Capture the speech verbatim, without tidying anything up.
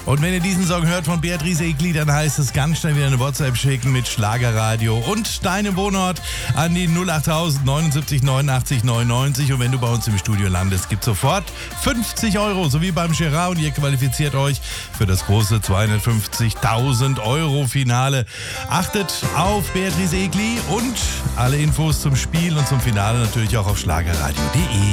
Und wenn ihr diesen Song hört von Beatrice Egli, dann heißt es ganz schnell wieder eine WhatsApp schicken mit Schlagerradio und deinem Wohnort an die null achttausend neunundsiebzig neunundachtzig neunundneunzig. Und wenn du bei uns im Studio landest, gibt sofort fünfzig Euro, so wie beim Gerard. Und ihr qualifiziert euch für das große zweihundertfünfzigtausend Euro Finale. Achtet auf Beatrice Egli und alle Infos zum Spiel und zum Finale natürlich auch auf schlagerradio punkt de.